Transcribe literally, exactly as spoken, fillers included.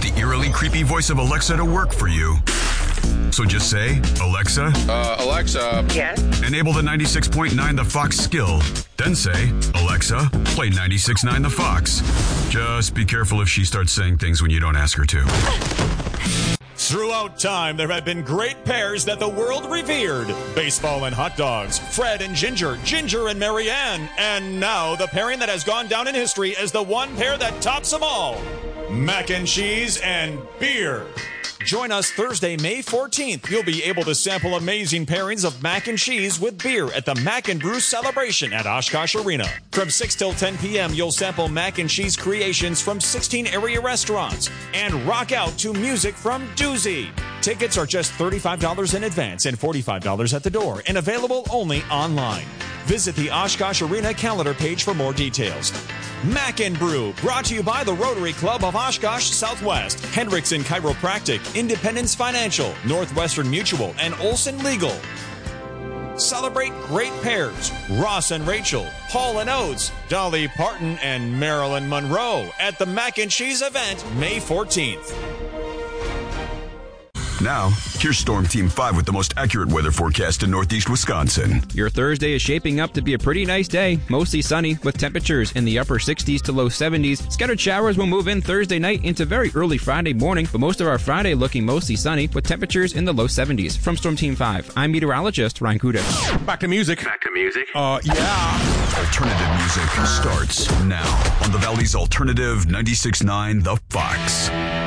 want the eerily creepy voice of Alexa to work for you. So just say, Alexa. Uh, Alexa. Yes? Enable the ninety-six point nine The Fox skill. Then say, Alexa, play ninety-six point nine The Fox. Just be careful if she starts saying things when you don't ask her to. Throughout time, there have been great pairs that the world revered. Baseball and hot dogs, Fred and Ginger, Ginger and Marianne, and now the pairing that has gone down in history as the one pair that tops them all. Mac and cheese and beer. Join us Thursday, May fourteenth. You'll be able to sample amazing pairings of mac and cheese with beer at the Mac and Brew Celebration at Oshkosh Arena. From six till ten p.m., you'll sample mac and cheese creations from sixteen area restaurants and rock out to music from Doozy. Tickets are just thirty-five dollars in advance and forty-five dollars at the door and available only online. Visit the Oshkosh Arena calendar page for more details. Mac and Brew, brought to you by the Rotary Club of Oshkosh Southwest, Hendrickson Chiropractic, Independence Financial, Northwestern Mutual, and Olson Legal. Celebrate great pairs, Ross and Rachel, Paul and Oates, Dolly Parton and Marilyn Monroe at the Mac and Cheese event May fourteenth. Now, here's Storm Team five with the most accurate weather forecast in Northeast Wisconsin. Your Thursday is shaping up to be a pretty nice day, mostly sunny with temperatures in the upper sixties to low seventies. Scattered showers will move in Thursday night into very early Friday morning, but most of our Friday looking mostly sunny with temperatures in the low seventies. From Storm Team five, I'm meteorologist Ryan Kudik. Back to music. Back to music. Uh, yeah. Alternative music starts now on the Valley's Alternative ninety-six point nine The Fox.